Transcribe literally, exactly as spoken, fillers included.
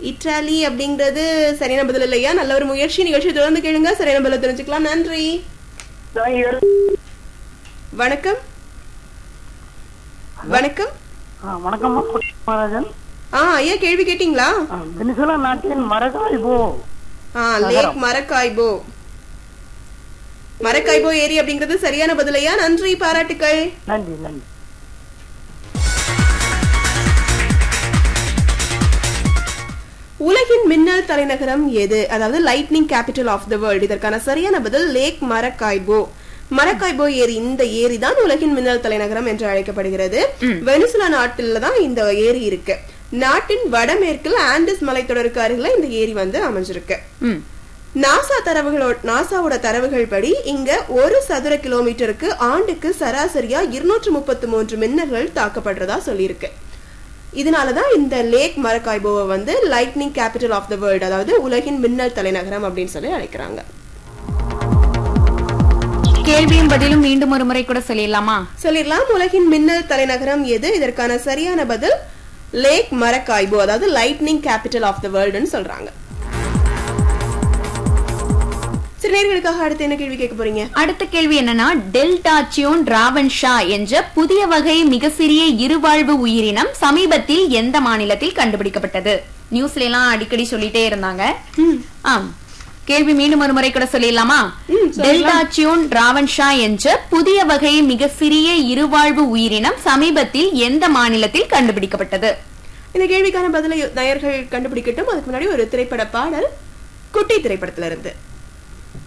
Italy அப்படிங்கிறது சரியான பதில் இல்லையா? நல்ல ஒரு முயற்சி. நிகழ்ச்சி தொடர்ந்து கேளுங்க, சரியான பதில் தெரிஞ்சுக்கலாம். நன்றி. வணக்கம். வணக்கம். வணக்கம் மகாராஜன். ஆ ஐயா, கேள்வி கேட்டீங்களா? வெனிசுலா நாட்டின் மரக்காய்போ ஆ லேக் மரக்காய்போ மரக்காய்போ ஏரி அப்படிங்கிறது சரியான பதிலையா? நன்றி, பாராட்டுக்கள். நன்றி நன்றி. உலகின் மின்னல் தலைநகரம் எது? அதாவது lightning capital of the world. இதற்கான சரியான பதில் லேக் மரக்காய்போ. மரக்காய்போ ஏரி, இந்த ஏரி தான் உலகின் மின்னல் தலைநகரம் என்று அழைக்கப்படுகிறது. வெனிசுலா நாட்டில தான் இந்த ஏரி இருக்கு. நாட்டின் வடமேற்கில் ஆண்டிஸ் மலைத்தொடருக்கு அருகில இந்த ஏரி வந்து அமைஞ்சிருக்கு. நாசா தரவுகளோட நாசாவோட தரவுகள் படி இங்க ஒரு சதுர கிலோமீட்டருக்கு ஆண்டுக்கு சராசரியா இருநூற்று முப்பத்தி மூன்று மின்னல்கள் தாக்கப்படுறதா சொல்லியிருக்கு. இதனாலதான் இந்த லேக் மரக்காய்போவை வந்து lightning capital of the world, அதாவது உலகின் மின்னல் தலைநகரம் அப்படின்னு சொல்லி அழைக்கிறாங்க. கேள்வியும் பதிலும் மீண்டும் ஒரு முறை கூட சொல்லிடலாமா? சொல்லிடலாம். உலகின் மின்னல் தலைநகரம் எது? இதற்கான சரியான பதில் லேக் மரக்காய்போ, அதாவது லைட்னிங் கேபிட்டல் ஆஃப் தி வேர்ல்ட்னு சொல்றாங்க. சிறுநேர்களுக்காக அடுத்து என்ன கேள்வி கேட்க போறீங்க? அடுத்த கேள்வி என்னன்னா, டெல்டாச்சியோன் டிராவன்ஷா என்ற புதிய வகை மிக சிறிய இருவாழ்வு உயிரினம் சமீபத்தில் எந்த மாநிலத்தில் கண்டுபிடிக்கப்பட்டது? நியூஸ்ல எல்லாம் அடிக்கடி சொல்லிட்டே இருந்தாங்க. ஆம், கேள்வி மீண்டும் ஒரு முறை கூட சொல்லிடலாமா? டெல்டாச்சியோன் டிராவன்ஷா என்ற புதிய வகை மிக சிறிய இருவாழ்வு உயிரினம் சமீபத்தில் எந்த மாநிலத்தில் கண்டுபிடிக்கப்பட்டது? இந்த கேள்விக்கான பதிலை நேயர்கள் கண்டுபிடிக்கட்டும். அதுக்கு முன்னாடி ஒரு திரைப்பட பாடல், குட்டி திரைப்படத்திலிருந்து.